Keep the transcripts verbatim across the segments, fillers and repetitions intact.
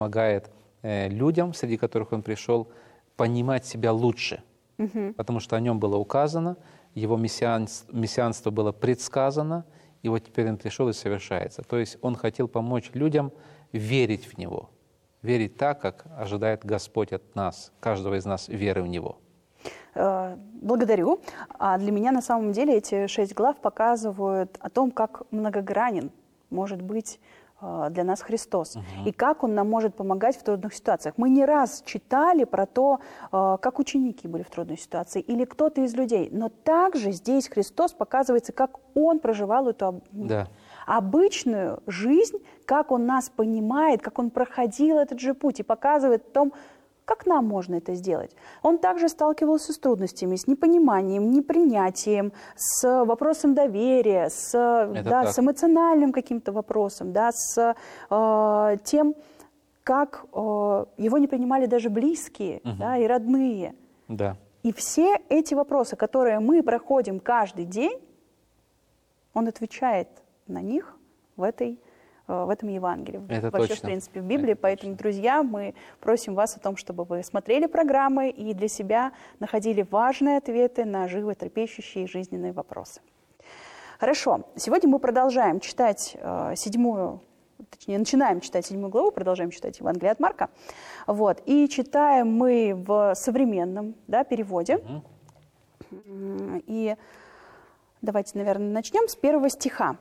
помогает э, людям, среди которых он пришел, понимать себя лучше, угу. потому что о нем было указано, его мессианство, мессианство было предсказано, и вот теперь он пришел и совершается. То есть он хотел помочь людям верить в него, верить так, как ожидает Господь от нас, каждого из нас веры в него. Благодарю. А для меня на самом деле эти шесть глав показывают о том, как многогранен может быть для нас Христос, угу. и как Он нам может помогать в трудных ситуациях. Мы не раз читали про то, как ученики были в трудной ситуации, или кто-то из людей, но также здесь Христос показывается, как Он проживал эту да. обычную жизнь, как Он нас понимает, как Он проходил этот же путь, и показывает о том, как нам можно это сделать. Он также сталкивался с трудностями, с непониманием, непринятием, с вопросом доверия, с, да, с эмоциональным каким-то вопросом, да, с э, тем, как э, его не принимали даже близкие, угу. да, и родные. Да. И все эти вопросы, которые мы проходим каждый день, он отвечает на них в этой в этом Евангелии, это вообще, точно. в принципе, в Библии. Это Поэтому, точно. друзья, мы просим вас о том, чтобы вы смотрели программы и для себя находили важные ответы на животрепещущие жизненные вопросы. Хорошо. Сегодня мы продолжаем читать э, седьмую, точнее, начинаем читать седьмую главу, продолжаем читать Евангелие от Марка. Вот. И читаем мы в современном, да, переводе. Mm-hmm. И давайте, наверное, начнем с первого стиха.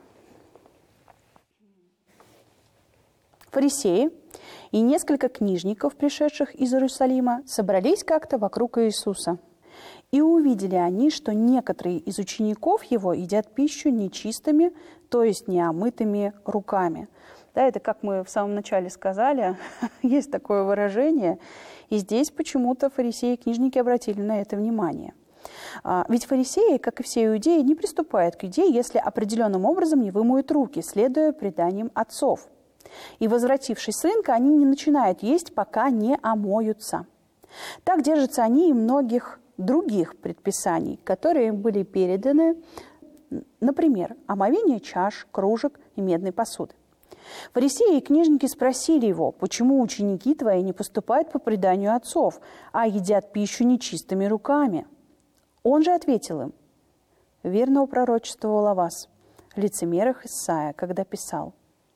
Фарисеи и несколько книжников, пришедших из Иерусалима, собрались как-то вокруг Иисуса. И увидели они, что некоторые из учеников его едят пищу нечистыми, то есть неомытыми руками. Да, это, как мы в самом начале сказали, есть такое выражение. И здесь почему-то фарисеи и книжники обратили на это внимание. Ведь фарисеи, как и все иудеи, не приступают к еде, если определенным образом не вымоют руки, следуя преданиям отцов. И, возвратившись с рынка, они не начинают есть, пока не омоются. Так держатся они и многих других предписаний, которые им были переданы, например, омовение чаш, кружек и медной посуды. Фарисеи и книжники спросили его, почему ученики твои не поступают по преданию отцов, а едят пищу нечистыми руками. Он же ответил им: верно упророчествовал о вас, лицемерах Исаия, когда писал: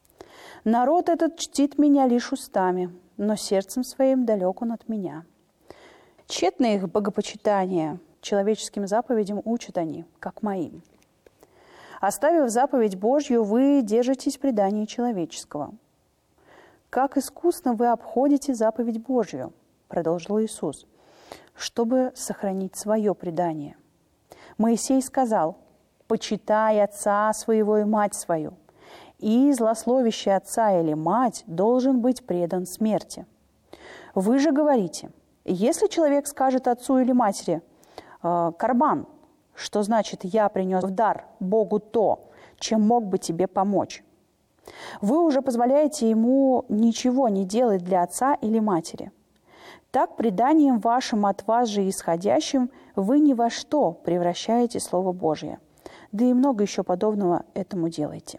«Народ этот чтит меня лишь устами, но сердцем своим далек он от меня. Тщетно их богопочитание, человеческим заповедям учат они, как моим. Оставив заповедь Божью, вы держитесь предания человеческого. Как искусно вы обходите заповедь Божью, продолжил Иисус, чтобы сохранить свое предание. Моисей сказал: почитай отца своего и мать свою. И злословящий отца или мать должен быть предан смерти. Вы же говорите, если человек скажет отцу или матери: «Карбан», что значит «я принес в дар Богу то, чем мог бы тебе помочь», вы уже позволяете ему ничего не делать для отца или матери. Так преданием вашим от вас же исходящим вы ни во что превращаете Слово Божие. Да и много еще подобного этому делаете.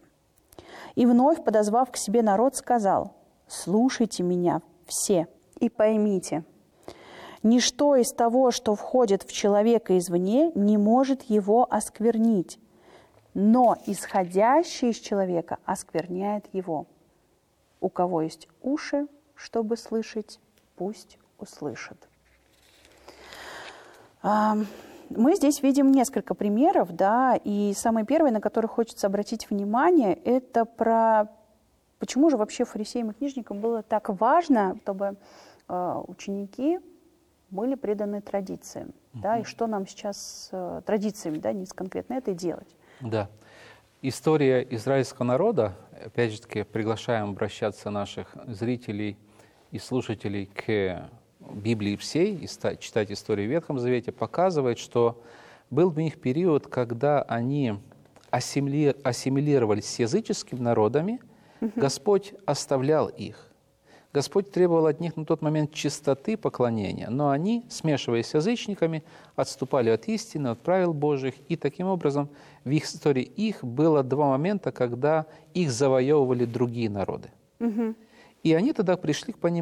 И вновь, подозвав к себе народ, сказал: «Слушайте меня все и поймите, ничто из того, что входит в человека извне, не может его осквернить, но исходящее из человека оскверняет его. У кого есть уши, чтобы слышать, пусть услышит». Мы здесь видим несколько примеров, да, и самый первый, на который хочется обратить внимание, это про почему же вообще фарисеям и книжникам было так важно, чтобы э, ученики были преданы традициям, угу. да, и что нам сейчас с э, традициями, да, не с конкретно это делать. Да. История израильского народа, опять же таки, приглашаем обращаться наших зрителей и слушателей к Библии всей, и читать историю в Ветхом Завете, показывает, что был у них период, когда они ассимили... ассимилировались с языческими народами, угу. Господь оставлял их. Господь требовал от них на тот момент чистоты поклонения, но они, смешиваясь с язычниками, отступали от истины, от правил Божьих, и таким образом в их истории их было два момента, когда их завоевывали другие народы. Угу. И они тогда пришли к пониманию,